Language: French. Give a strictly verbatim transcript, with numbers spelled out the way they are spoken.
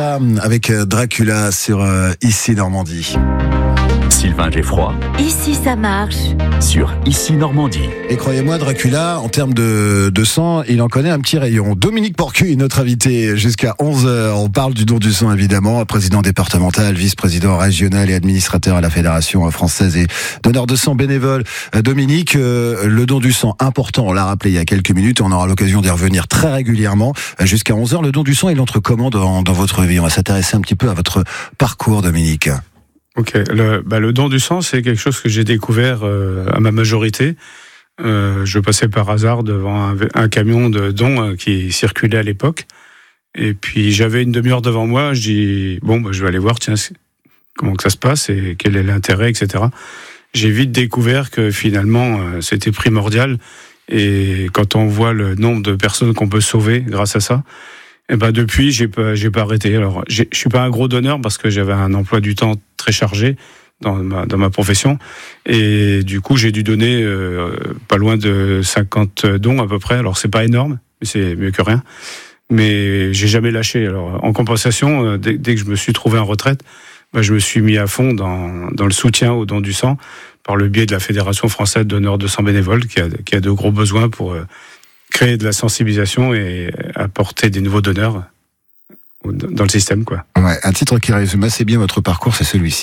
ça avec Dracula sur euh, Ici Normandie. Sylvain Geffroy. Ici ça marche. Sur Ici Normandie. Et croyez-moi, Dracula, en termes de, de sang, il en connaît un petit rayon. Dominique Porcu est notre invité jusqu'à onze heures. On parle du don du sang, évidemment. Président départemental, vice-président régional et administrateur à la Fédération française et donneur de sang bénévole. Dominique, euh, le don du sang, important, on l'a rappelé il y a quelques minutes. On aura l'occasion d'y revenir très régulièrement. Jusqu'à onze heures, le don du sang, il entre comment dans, dans votre vie? On va s'intéresser un petit peu à votre parcours, Dominique. Ok, le, bah, le don du sang, c'est quelque chose que j'ai découvert euh, à ma majorité. Euh, je passais par hasard devant un, un camion de dons euh, qui circulait à l'époque. Et puis j'avais une demi-heure devant moi, je dis, bon, bah, je vais aller voir, tiens, comment que ça se passe et quel est l'intérêt, et cetera. J'ai vite découvert que finalement, euh, c'était primordial. Et quand on voit le nombre de personnes qu'on peut sauver grâce à ça, et ben depuis, j'ai pas, j'ai pas arrêté. Alors, j'ai, je suis pas un gros donneur parce que j'avais un emploi du temps très chargé dans ma, dans ma profession. Et du coup, j'ai dû donner euh, pas loin de cinquante dons à peu près. Alors, c'est pas énorme, mais c'est mieux que rien. Mais j'ai jamais lâché. Alors, en compensation, dès, dès que je me suis trouvé en retraite, ben, je me suis mis à fond dans, dans le soutien aux dons du sang par le biais de la Fédération française de donneurs de sang bénévoles qui a, qui a de gros besoins pour euh, créer de la sensibilisation et apporter des nouveaux donneurs dans le système, quoi. Ouais, un titre qui résume assez bien votre parcours, c'est celui-ci.